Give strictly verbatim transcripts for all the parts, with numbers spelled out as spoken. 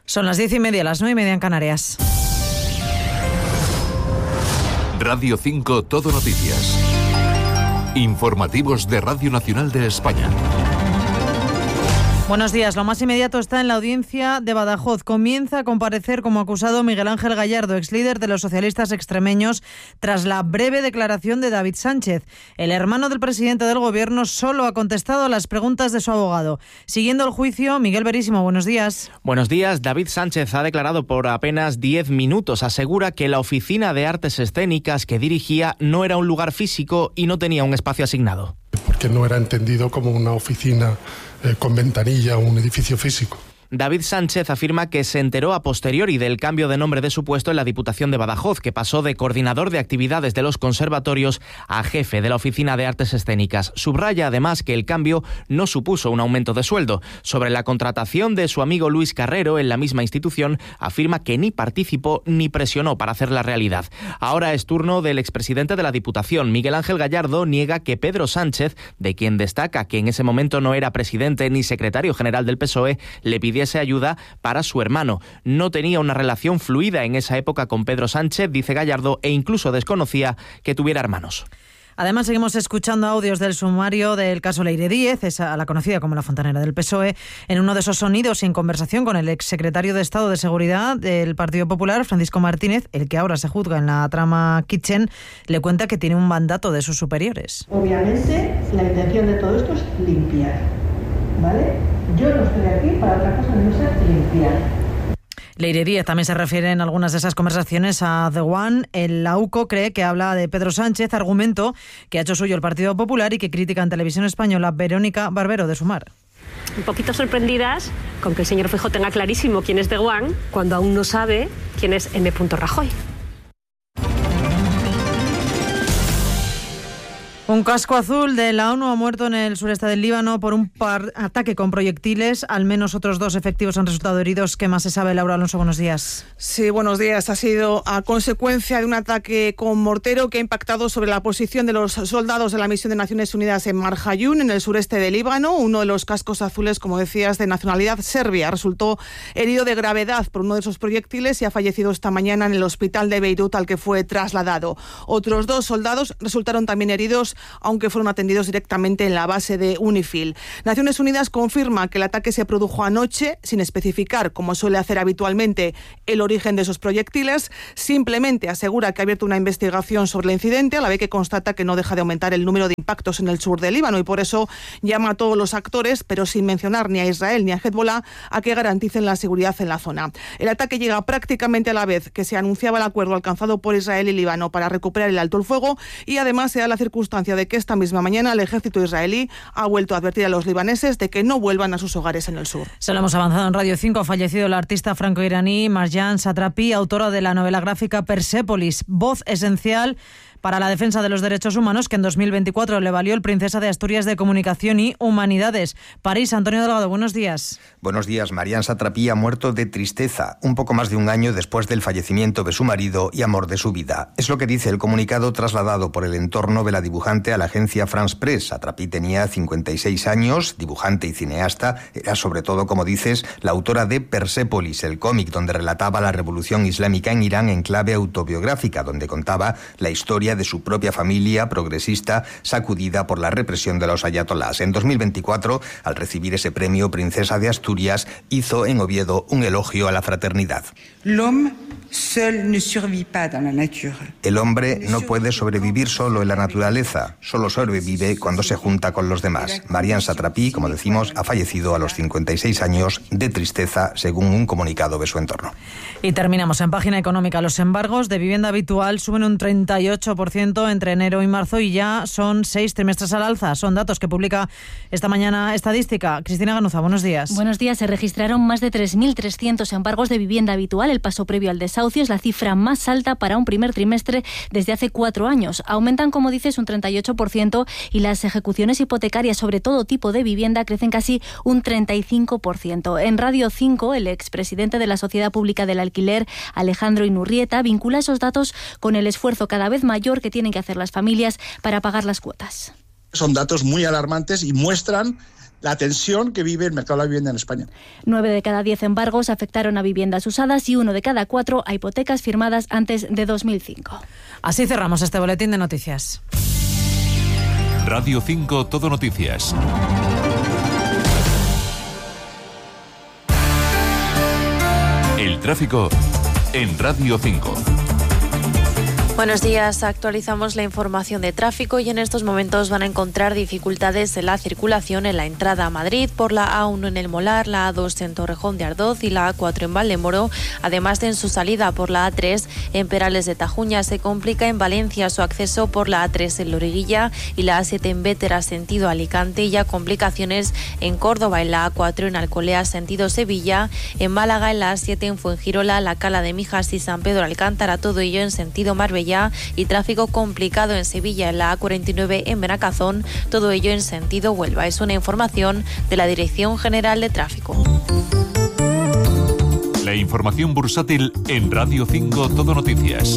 Son las diez y media, las nueve y media en Canarias. Radio cinco Todo Noticias. Informativos de Radio Nacional de España. Buenos días. Lo más inmediato está en la audiencia de Badajoz. Comienza a comparecer como acusado Miguel Ángel Gallardo, ex líder de los socialistas extremeños, tras la breve declaración de David Sánchez. El hermano del presidente del Gobierno solo ha contestado a las preguntas de su abogado. Siguiendo el juicio, Miguel Verísimo, buenos días. Buenos días. David Sánchez ha declarado por apenas diez minutos. Asegura que la Oficina de Artes Escénicas que dirigía no era un lugar físico y no tenía un espacio asignado. Porque no era entendido como una oficina eh, con ventanilla o un edificio físico. David Sánchez afirma que se enteró a posteriori del cambio de nombre de su puesto en la Diputación de Badajoz, que pasó de coordinador de actividades de los conservatorios a jefe de la Oficina de Artes Escénicas. Subraya además que el cambio no supuso un aumento de sueldo. Sobre la contratación de su amigo Luis Carrero en la misma institución, afirma que ni participó ni presionó para hacerla realidad. Ahora es turno del expresidente de la Diputación. Miguel Ángel Gallardo niega que Pedro Sánchez, de quien destaca que en ese momento no era presidente ni secretario general del P S O E, le pidió ayuda para su hermano. No tenía una relación fluida en esa época con Pedro Sánchez, dice Gallardo, e incluso desconocía que tuviera hermanos. Además, seguimos escuchando audios del sumario del caso Leire Díez, esa, la conocida como la fontanera del P S O E. En uno de esos sonidos y en conversación con el exsecretario de Estado de Seguridad del Partido Popular, Francisco Martínez, el que ahora se juzga en la trama Kitchen, le cuenta que tiene un mandato de sus superiores. Obviamente, la intención de todo esto es limpiar, ¿vale? Yo no estoy aquí para otra cosa que no sea limpiar. Leire Díez también se refiere en algunas de esas conversaciones a The One. El A U C O cree que habla de Pedro Sánchez, argumento que ha hecho suyo el Partido Popular y que critica en Televisión Española Verónica Barbero de Sumar. Un poquito sorprendidas con que el señor Feijóo tenga clarísimo quién es The One cuando aún no sabe quién es M. Rajoy. Un casco azul de la ONU ha muerto en el sureste del Líbano por un par ataque con proyectiles. Al menos otros dos efectivos han resultado heridos. ¿Qué más se sabe? Laura Alonso, buenos días. Sí, buenos días. Ha sido a consecuencia de un ataque con mortero que ha impactado sobre la posición de los soldados de la misión de Naciones Unidas en Marjayún, en el sureste del Líbano. Uno de los cascos azules, como decías, de nacionalidad serbia, resultó herido de gravedad por uno de esos proyectiles y ha fallecido esta mañana en el hospital de Beirut al que fue trasladado. Otros dos soldados resultaron también heridos, aunque fueron atendidos directamente en la base de UNIFIL. Naciones Unidas confirma que el ataque se produjo anoche, sin especificar, como suele hacer habitualmente, el origen de esos proyectiles. Simplemente asegura que ha abierto una investigación sobre el incidente, a la vez que constata que no deja de aumentar el número de impactos en el sur del Líbano y por eso llama a todos los actores, pero sin mencionar ni a Israel ni a Hezbollah, a que garanticen la seguridad en la zona. El ataque llega prácticamente a la vez que se anunciaba el acuerdo alcanzado por Israel y Líbano para recuperar el alto el fuego y además se da la circunstancia de que esta misma mañana el ejército israelí ha vuelto a advertir a los libaneses de que no vuelvan a sus hogares en el sur. Se lo hemos avanzado en Radio cinco. Ha fallecido la artista franco-iraní Marjan Satrapi, autora de la novela gráfica Persépolis, voz esencial para la defensa de los derechos humanos, que en dos mil veinticuatro le valió el Princesa de Asturias de Comunicación y Humanidades. París, Antonio Delgado, buenos días. Buenos días. Marjan Satrapi ha muerto de tristeza, un poco más de un año después del fallecimiento de su marido y amor de su vida. Es lo que dice el comunicado trasladado por el entorno de la dibujante a la agencia France Press. Satrapi tenía cincuenta y seis años, dibujante y cineasta. Era sobre todo, como dices, la autora de Persépolis, el cómic donde relataba la revolución islámica en Irán en clave autobiográfica, donde contaba la historia de su propia familia progresista sacudida por la represión de los ayatolás. En dos mil veinticuatro, al recibir ese premio Princesa de Asturias, hizo en Oviedo un elogio a la fraternidad. El hombre no puede sobrevivir solo en la naturaleza, solo sobrevive cuando se junta con los demás. Marjan Satrapi, como decimos, ha fallecido a los cincuenta y seis años de tristeza, según un comunicado de su entorno. Y terminamos en página económica. Los embargos de vivienda habitual suben un treinta y ocho por ciento entre enero y marzo y ya son seis trimestres al alza. Son datos que publica esta mañana Estadística. Cristina Ganuza, buenos días. Buenos días. Se registraron más de tres mil trescientos embargos de vivienda habitual. El paso previo al desahucio es la cifra más alta para un primer trimestre desde hace cuatro años. Aumentan, como dices, un treinta y ocho por ciento y las ejecuciones hipotecarias sobre todo tipo de vivienda crecen casi un treinta y cinco por ciento. En Radio cinco, el expresidente de la Sociedad Pública del Alquiler, Alejandro Inurrieta, vincula esos datos con el esfuerzo cada vez mayor que tienen que hacer las familias para pagar las cuotas. Son datos muy alarmantes y muestran la tensión que vive el mercado de la vivienda en España. Nueve de cada diez embargos afectaron a viviendas usadas y uno de cada cuatro a hipotecas firmadas antes de dos mil cinco. Así cerramos este boletín de noticias. Radio cinco Todo Noticias. El tráfico en Radio cinco. Buenos días, actualizamos la información de tráfico y en estos momentos van a encontrar dificultades en la circulación en la entrada a Madrid por la A uno en El Molar, la A dos en Torrejón de Ardoz y la A cuatro en Valdemoro, además de en su salida por la A tres en Perales de Tajuña. Se complica en Valencia su acceso por la A tres en Loriguilla y la A siete en Bétera sentido Alicante, y ya complicaciones en Córdoba en la A cuatro en Alcolea sentido Sevilla, en Málaga en la A siete en Fuengirola, la Cala de Mijas y San Pedro Alcántara, todo ello en sentido Marbella, y tráfico complicado en Sevilla en la A cuarenta y nueve en Benacazón, todo ello en sentido Huelva. Es una información de la Dirección General de Tráfico. La información bursátil en Radio cinco Todo Noticias.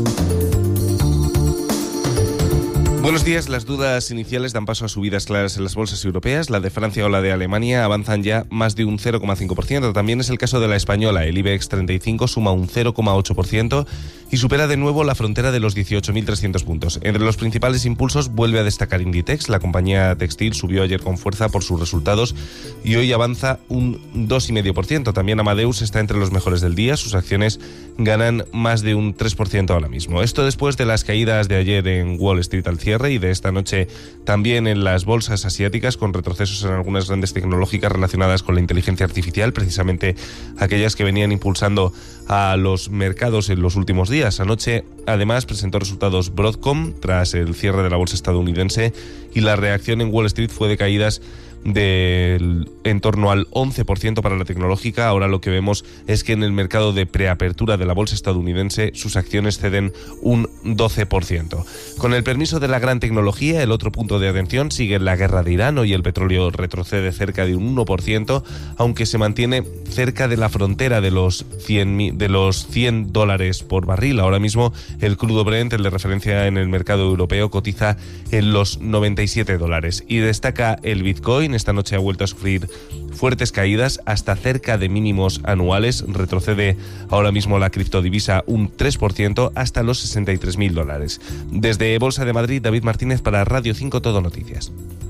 Buenos días. Las dudas iniciales dan paso a subidas claras en las bolsas europeas. La de Francia o la de Alemania avanzan ya más de un cero coma cinco por ciento. También es el caso de la española. El IBEX treinta y cinco suma un cero coma ocho por ciento y supera de nuevo la frontera de los dieciocho mil trescientos puntos. Entre los principales impulsos vuelve a destacar Inditex. La compañía textil subió ayer con fuerza por sus resultados y hoy avanza un dos coma cinco por ciento. También Amadeus está entre los mejores del día. Sus acciones ganan más de un tres por ciento ahora mismo. Esto después de las caídas de ayer en Wall Street al cierre y de esta noche también en las bolsas asiáticas, con retrocesos en algunas grandes tecnológicas relacionadas con la inteligencia artificial, precisamente aquellas que venían impulsando a los mercados en los últimos días. Anoche, además, presentó resultados Broadcom tras el cierre de la bolsa estadounidense y la reacción en Wall Street fue de caídas del en torno al once por ciento para la tecnológica. Ahora lo que vemos es que en el mercado de preapertura de la bolsa estadounidense sus acciones ceden un doce por ciento. Con el permiso de la gran tecnología, el otro punto de atención sigue la guerra de Irán. Hoy el petróleo retrocede cerca de un uno por ciento, aunque se mantiene cerca de la frontera de los cien, de los cien dólares por barril. Ahora mismo el crudo Brent, el de referencia en el mercado europeo, cotiza en los noventa y siete dólares. Y destaca el Bitcoin. Esta noche ha vuelto a sufrir fuertes caídas hasta cerca de mínimos anuales. Retrocede ahora mismo la criptodivisa un tres por ciento hasta los sesenta y tres mil dólares. Desde Bolsa de Madrid, David Martínez para Radio cinco Todo Noticias.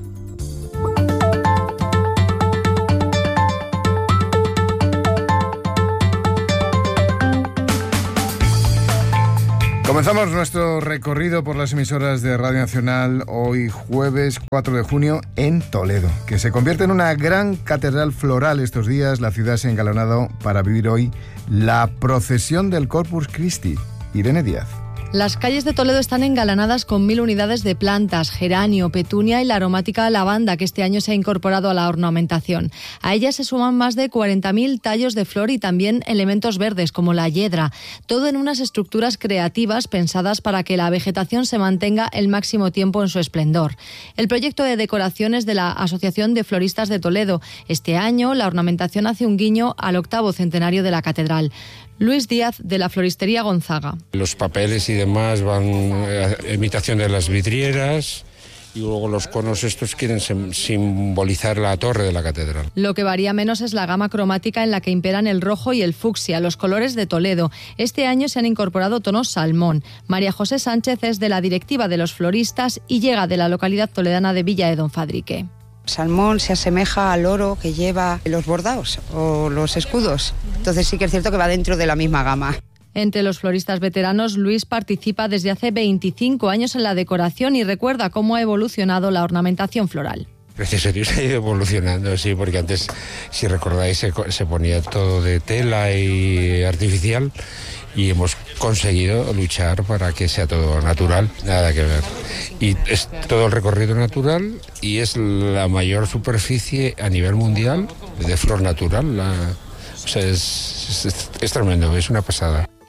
Comenzamos nuestro recorrido por las emisoras de Radio Nacional hoy jueves cuatro de junio en Toledo, que se convierte en una gran catedral floral estos días. La ciudad se ha engalanado para vivir hoy la procesión del Corpus Christi. Irene Díaz. Las calles de Toledo están engalanadas con mil unidades de plantas, geranio, petunia y la aromática lavanda, que este año se ha incorporado a la ornamentación. A ellas se suman más de cuarenta mil tallos de flor y también elementos verdes como la hiedra, todo en unas estructuras creativas pensadas para que la vegetación se mantenga el máximo tiempo en su esplendor. El proyecto de decoración es de la Asociación de Floristas de Toledo. Este año la ornamentación hace un guiño al octavo centenario de la catedral. Luis Díaz, de la Floristería Gonzaga. Los papeles y demás van a imitación de las vidrieras y luego los conos estos quieren simbolizar la torre de la catedral. Lo que varía menos es la gama cromática en la que imperan el rojo y el fucsia, los colores de Toledo. Este año se han incorporado tonos salmón. María José Sánchez es de la directiva de los floristas y llega de la localidad toledana de Villa de Don Fadrique. Salmón se asemeja al oro que lleva los bordados o los escudos. Entonces sí que es cierto que va dentro de la misma gama. Entre los floristas veteranos, Luis participa desde hace veinticinco años en la decoración y recuerda cómo ha evolucionado la ornamentación floral. Gracias a Dios ha ido evolucionando, sí, porque antes, si recordáis, se, se ponía todo de tela y artificial y hemos conseguido luchar para que sea todo natural, nada que ver. Y es todo el recorrido natural y es la mayor superficie a nivel mundial de flor natural. La, o sea, es, es, es tremendo, es una pasada.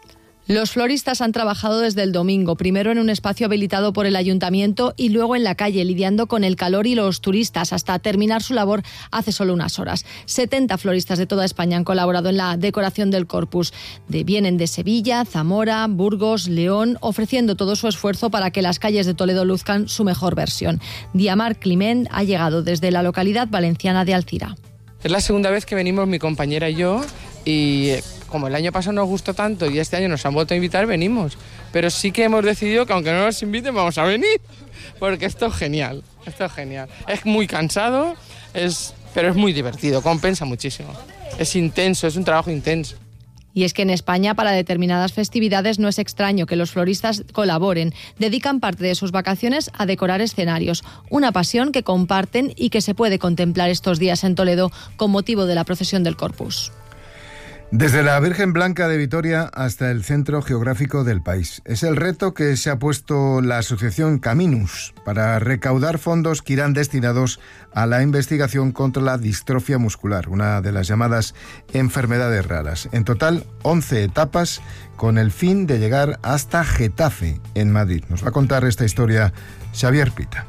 Los floristas han trabajado desde el domingo, primero en un espacio habilitado por el ayuntamiento y luego en la calle, lidiando con el calor y los turistas, hasta terminar su labor hace solo unas horas. setenta floristas de toda España han colaborado en la decoración del Corpus. De, vienen de Sevilla, Zamora, Burgos, León, ofreciendo todo su esfuerzo para que las calles de Toledo luzcan su mejor versión. Diamar Climent ha llegado desde la localidad valenciana de Alcira. Es la segunda vez que venimos mi compañera y yo, y como el año pasado nos gustó tanto y este año nos han vuelto a invitar, venimos. Pero sí que hemos decidido que aunque no nos inviten vamos a venir, porque esto es genial, esto es genial. Es muy cansado, es, pero es muy divertido, compensa muchísimo. Es intenso, es un trabajo intenso. Y es que en España, para determinadas festividades, no es extraño que los floristas colaboren. Dedican parte de sus vacaciones a decorar escenarios. Una pasión que comparten y que se puede contemplar estos días en Toledo con motivo de la procesión del Corpus. Desde la Virgen Blanca de Vitoria hasta el centro geográfico del país. Es el reto que se ha puesto la asociación Caminus para recaudar fondos que irán destinados a la investigación contra la distrofia muscular, una de las llamadas enfermedades raras. En total, once etapas con el fin de llegar hasta Getafe, en Madrid. Nos va a contar esta historia Xavier Pita.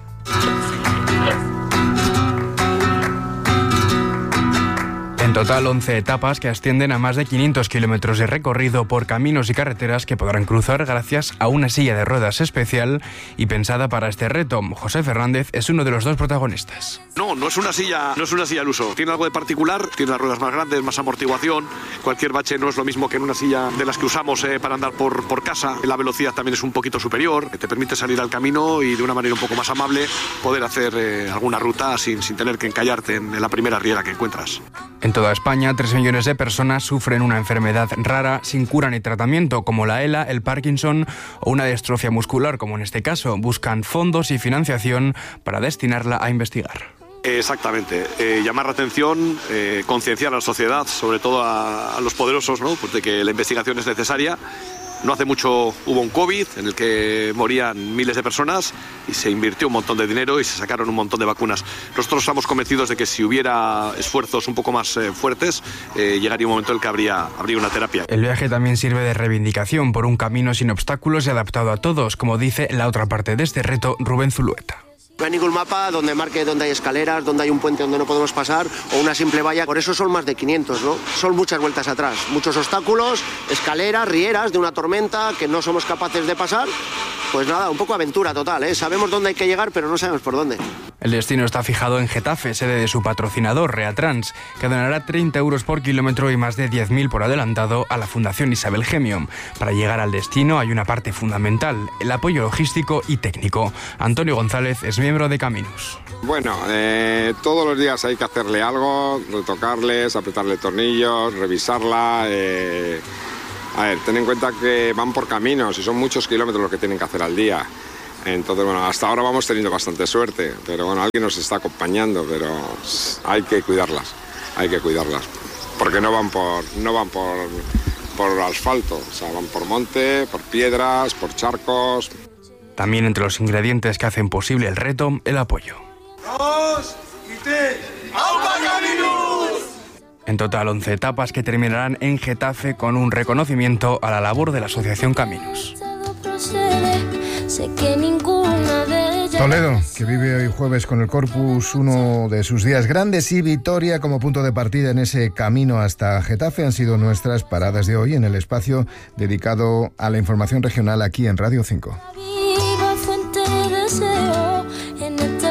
En total, once etapas que ascienden a más de quinientos kilómetros de recorrido por caminos y carreteras que podrán cruzar gracias a una silla de ruedas especial y pensada para este reto. José Fernández es uno de los dos protagonistas. No, no es una silla, no es una silla al uso. Tiene algo de particular, tiene las ruedas más grandes, más amortiguación. Cualquier bache no es lo mismo que en una silla de las que usamos eh, para andar por, por casa. La velocidad también es un poquito superior, que te permite salir al camino y de una manera un poco más amable poder hacer eh, alguna ruta sin, sin tener que encallarte en, en la primera riera que encuentras. En toda España, tres millones de personas sufren una enfermedad rara sin cura ni tratamiento, como la ELA, el Parkinson o una distrofia muscular, como en este caso. Buscan fondos y financiación para destinarla a investigar. Exactamente, eh, llamar la atención, eh, concienciar a la sociedad, sobre todo a, a los poderosos, ¿no? Pues de que la investigación es necesaria. No hace mucho hubo un COVID en el que morían miles de personas y se invirtió un montón de dinero y se sacaron un montón de vacunas. Nosotros estamos convencidos de que si hubiera esfuerzos un poco más eh, fuertes, eh, llegaría un momento en el que habría, habría una terapia. El viaje también sirve de reivindicación por un camino sin obstáculos y adaptado a todos, como dice la otra parte de este reto, Rubén Zulueta. No hay ningún mapa donde marque dónde hay escaleras, dónde hay un puente donde no podemos pasar o una simple valla. Por eso son más de quinientos, ¿no? Son muchas vueltas atrás, muchos obstáculos, escaleras, rieras de una tormenta que no somos capaces de pasar. Pues nada, un poco aventura total, ¿eh? Sabemos dónde hay que llegar, pero no sabemos por dónde. El destino está fijado en Getafe, sede de su patrocinador, Reatrans, que donará treinta euros por kilómetro y más de diez mil por adelantado a la Fundación Isabel Gemio. Para llegar al destino hay una parte fundamental, el apoyo logístico y técnico. Antonio González es miembro de Caminus. Bueno, eh, todos los días hay que hacerle algo, retocarles, apretarle tornillos, revisarla. Eh, a ver, ten en cuenta que van por caminos y son muchos kilómetros los que tienen que hacer al día. Entonces, bueno, hasta ahora vamos teniendo bastante suerte, pero bueno, alguien nos está acompañando, pero hay que cuidarlas, hay que cuidarlas, porque no van por, no van por, por asfalto, o sea, van por monte, por piedras, por charcos. También entre los ingredientes que hacen posible el reto, el apoyo. ¡Dos y tres! ¡Aupa Caminus! En total, once etapas que terminarán en Getafe con un reconocimiento a la labor de la Asociación Caminus. Toledo, que vive hoy jueves con el Corpus, uno de sus días grandes, y Vitoria como punto de partida en ese camino hasta Getafe, han sido nuestras paradas de hoy en el espacio dedicado a la información regional aquí en Radio cinco.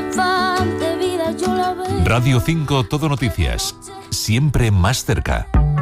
Radio cinco Todo Noticias, siempre más cerca.